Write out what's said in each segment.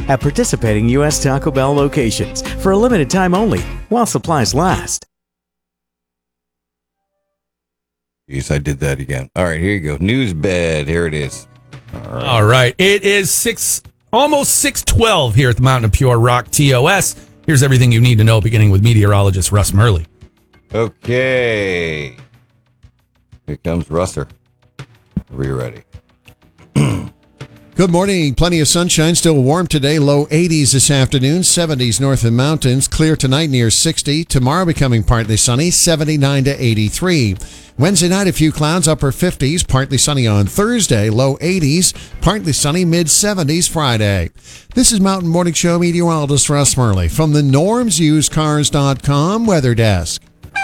at participating U.S. Taco Bell locations for a limited time only while supplies last. Jeez, I did that again. All right, here you go. News bed. Here it is. All right. It is almost 6:12 here at the Mountain of Pure Rock TOS. Here's everything you need to know, beginning with meteorologist Russ Murley. Okay. Here comes Russer. Are we ready? Good morning. Plenty of sunshine. Still warm today. Low 80s this afternoon. 70s north of mountains. Clear tonight near 60. Tomorrow becoming partly sunny. 79 to 83. Wednesday night, a few clouds. Upper 50s. Partly sunny on Thursday. Low 80s. Partly sunny. Mid 70s Friday. This is Mountain Morning Show meteorologist Russ Murley from the NormsUseCars.com weather desk.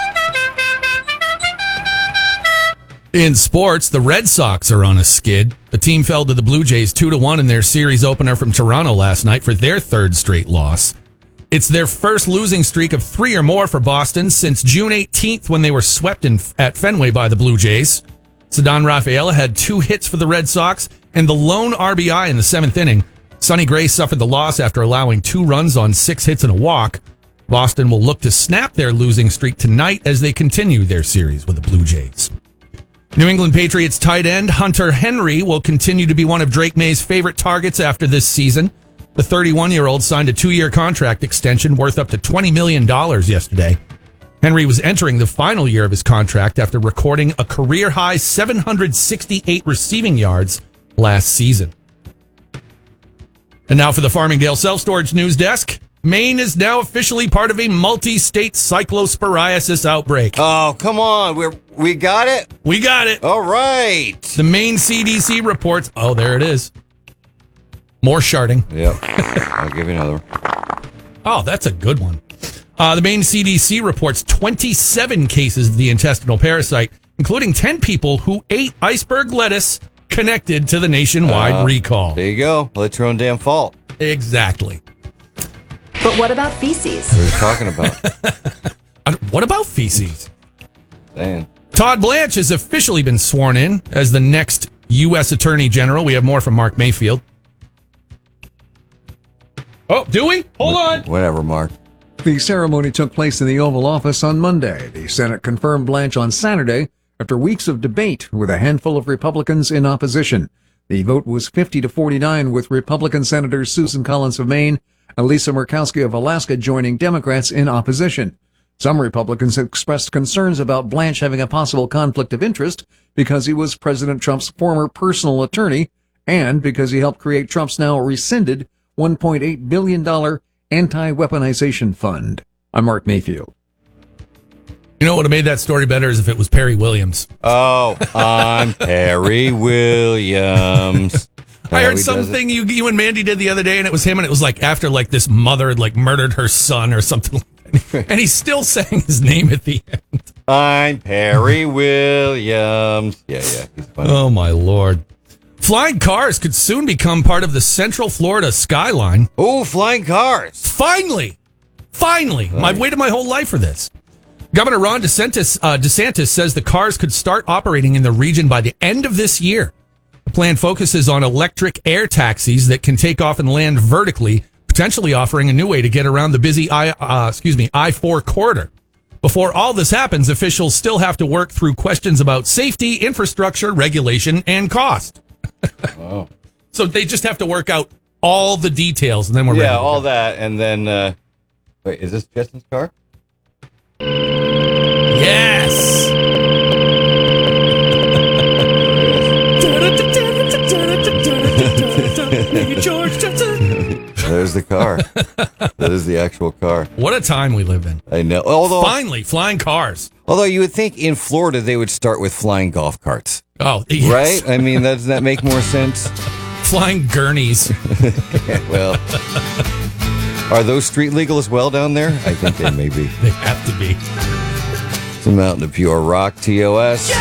In sports, the Red Sox are on a skid. The team fell to the Blue Jays 2-1 in their series opener from Toronto last night for their third straight loss. It's their first losing streak of 3 or more for Boston since June 18th when they were swept at Fenway by the Blue Jays. Ceddanne Rafaela had 2 hits for the Red Sox and the lone RBI in the 7th inning. Sonny Gray suffered the loss after allowing 2 runs on 6 hits and a walk. Boston will look to snap their losing streak tonight as they continue their series with the Blue Jays. New England Patriots tight end Hunter Henry will continue to be one of Drake May's favorite targets after this season. The 31-year-old signed a 2-year contract extension worth up to $20 million yesterday. Henry was entering the final year of his contract after recording a career-high 768 receiving yards last season. And now for the Farmingdale Self-Storage News Desk. Maine is now officially part of a multi-state cyclosporiasis outbreak. Oh, come on. We got it? We got it. All right. The Maine CDC reports... Oh, there it is. More sharding. Yep. I'll give you another one. Oh, that's a good one. The Maine CDC reports 27 cases of the intestinal parasite, including 10 people who ate iceberg lettuce connected to the nationwide recall. There you go. Well, it's your own damn fault. Exactly. But what about feces? What are you talking about? What about feces? Damn. Todd Blanche has officially been sworn in as the next U.S. Attorney General. We have more from Mark Mayfield. Oh, do we? Hold on. Whatever, Mark. The ceremony took place in the Oval Office on Monday. The Senate confirmed Blanche on Saturday after weeks of debate with a handful of Republicans in opposition. The vote was 50-49 with Republican Senators Susan Collins of Maine and Lisa Murkowski of Alaska joining Democrats in opposition. Some Republicans expressed concerns about Blanche having a possible conflict of interest because he was President Trump's former personal attorney and because he helped create Trump's now rescinded $1.8 billion anti-weaponization fund. I'm Mark Mayfield. You know what would have made that story better is if it was Perry Williams. Oh, I'm Perry Williams. I heard something you and Mandy did the other day, and it was him, and it was like after like this mother had like murdered her son or something like that. And he's still saying his name at the end. I'm Perry Williams. Yeah, he's funny. Oh, my Lord. Flying cars could soon become part of the Central Florida skyline. Oh, flying cars. Finally. I've waited my whole life for this. Governor Ron DeSantis says the cars could start operating in the region by the end of this year. The plan focuses on electric air taxis that can take off and land vertically, potentially offering a new way to get around the busy I-4 corridor. Before all this happens, officials still have to work through questions about safety, infrastructure, regulation, and cost. Oh. So they just have to work out all the details, and then we're ready. Yeah, all that, and then... wait, is this Justin's car? Yes! There's the car. That is the actual car. What a time we live in. I know. Although, finally, flying cars. Although you would think in Florida they would start with flying golf carts. Oh, yes. Right? I mean, does that make more sense? Flying gurneys. Well, are those street legal as well down there? I think they may be. They have to be. It's a Mountain of Pure Rock, TOS.